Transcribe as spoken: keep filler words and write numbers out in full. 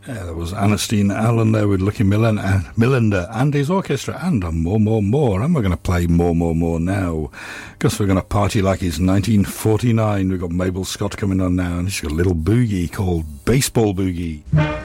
Yeah, there was Ernestine Allen there with Lucky Millen and Millender and his orchestra, and uh, more, more, more. And we're going to play more, more, more now, because we're going to party like it's nineteen forty-nine. We've got Mabel Scott coming on now, and she's got a little boogie called Baseball Boogie.